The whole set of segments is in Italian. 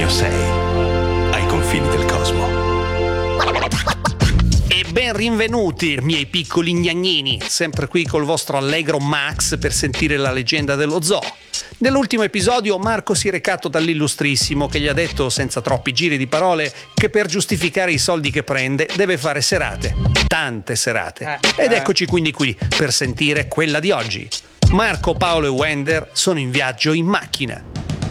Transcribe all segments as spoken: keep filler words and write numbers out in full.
Radio sei, ai confini del cosmo. E ben rinvenuti, miei piccoli gnagnini, sempre qui col vostro allegro Max per sentire la leggenda dello zoo. Nell'ultimo episodio Marco si è recato dall'illustrissimo che gli ha detto, senza troppi giri di parole, che per giustificare i soldi che prende deve fare serate, tante serate. Ed eccoci quindi qui per sentire quella di oggi. Marco, Paolo e Wender sono in viaggio in macchina.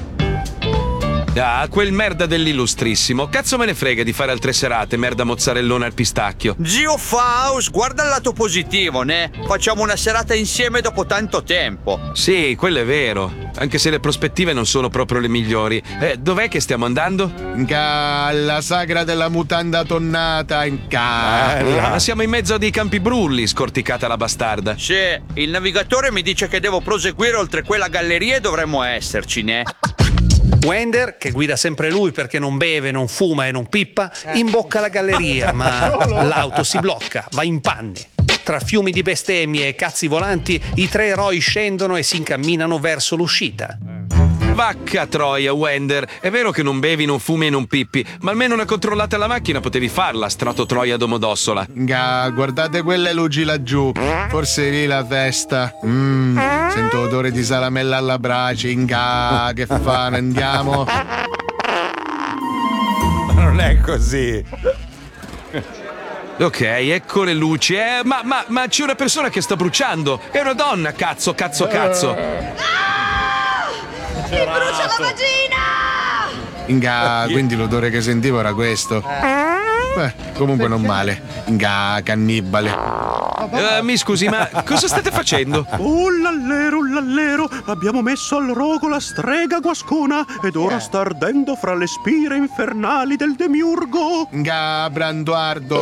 Ah, quel merda dell'illustrissimo. Cazzo me ne frega di fare altre serate, merda mozzarellone al pistacchio. Zio Faust, guarda il lato positivo, ne? Facciamo una serata insieme dopo tanto tempo. Sì, quello è vero. Anche se le prospettive non sono proprio le migliori. Eh, dov'è che stiamo andando? Alla sagra della mutanda tonnata, in ca. Ma siamo in mezzo a dei campi brulli, scorticata la bastarda. Sì, il navigatore mi dice che devo proseguire oltre quella galleria e dovremmo esserci, ne? Wender, che guida sempre lui perché non beve, non fuma e non pippa, imbocca la galleria, ma l'auto si blocca, va in panne. Tra fiumi di bestemmie e cazzi volanti, i tre eroi scendono e si incamminano verso l'uscita. Vacca troia, Wender. È vero che non bevi, non fumi e non pippi, ma almeno una controllata alla macchina potevi farla, strato troia domodossola. Ga, guardate quelle luci laggiù. Forse lì la festa. Mmm, sento odore di salamella alla brace. Inga, che fa? Andiamo. Ma non è così. Ok, ecco le luci. Eh, ma, ma, ma c'è una persona che sta bruciando. È una donna, cazzo, cazzo, cazzo. Mi brucia la vagina! Inga, quindi l'odore che sentivo era questo. Beh, comunque non male. Inga, cannibale. Uh, mi scusi, ma cosa state facendo? Oh lallero, lallero, abbiamo messo al rogo la strega guascona ed ora sta ardendo fra le spire infernali del demiurgo. Inga, Branduardo.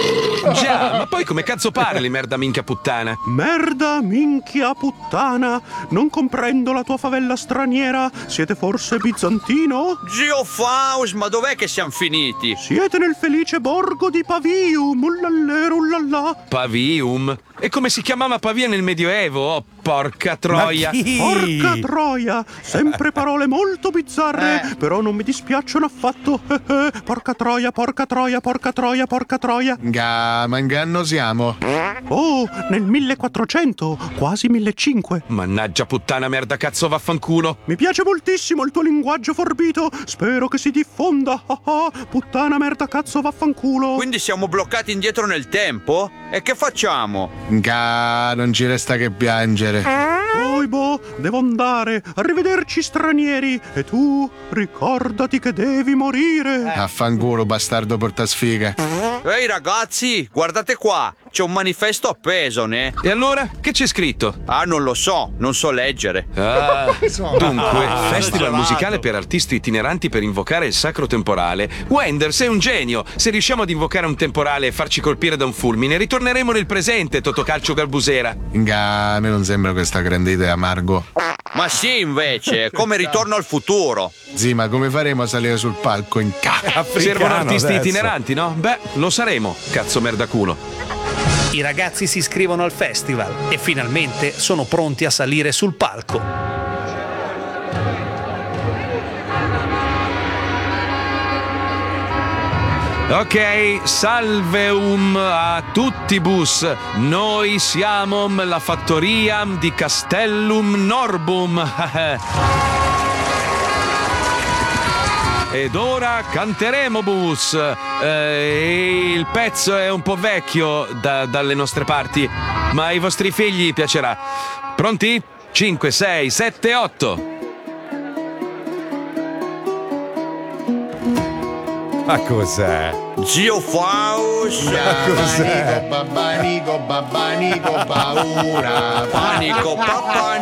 Già, ma poi come cazzo parli, merda minchia puttana? Merda minchia puttana, non comprendo la tua favella straniera. Siete forse bizantino? Zio Faust, ma dov'è che siamo finiti? Siete nel felice borgo di Pavium, ullallero, ullallà. Pavium? E come si chiamava Pavia nel Medioevo? Oh, porca troia! Porca troia! Sempre parole molto bizzarre, eh. però non mi dispiacciono affatto. Porca troia, porca troia, porca troia, porca troia. Ga, ma in che anno siamo? Oh, nel millequattrocento, quasi millecinquecento. Mannaggia puttana merda cazzo vaffanculo. Mi piace moltissimo il tuo linguaggio forbito. Spero che si diffonda. Puttana merda cazzo vaffanculo. Quindi siamo bloccati indietro nel tempo? E che facciamo? Ga, non ci resta che piangere. Poi boh, devo andare. Arrivederci stranieri. E tu ricordati che devi morire. Affanculo bastardo portasfiga. Ehi ragazzi, guardate qua. C'è un manifesto appeso, ne? E allora? Che c'è scritto? Ah, non lo so, non so leggere. Ah, dunque, ah, festival musicale per artisti itineranti per invocare il sacro temporale. Wender, sei un genio! Se riusciamo ad invocare un temporale e farci colpire da un fulmine, ritorneremo nel presente, Totocalcio Galbusera. Inga, a me non sembra questa grande idea, Margo. Ma sì, invece, come Ritorno al futuro. Sì, ma come faremo a salire sul palco in ca? Servono artisti adesso. itineranti, no? Beh, lo saremo, cazzo merdaculo. I ragazzi si iscrivono al festival e finalmente sono pronti a salire sul palco. Ok, salveum a tutti bus. Noi siamo la fattoria di Castellum Norbum. Ed ora canteremo bus. Eh, il pezzo è un po' vecchio da, dalle nostre parti, ma ai vostri figli piacerà. Pronti? cinque, sei, sette, otto. Ma cos'è? Zio Faust. Babanico, babanico, babanico, paura. Panico, papà